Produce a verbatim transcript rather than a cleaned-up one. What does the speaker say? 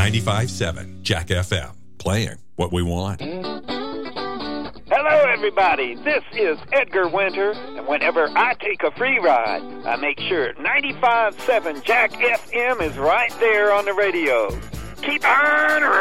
ninety-five point seven Jack F M. Playing what we want. Hello, everybody. This is Edgar Winter, and whenever I take a free ride, I make sure ninety-five point seven Jack F M is right there on the radio. Keep on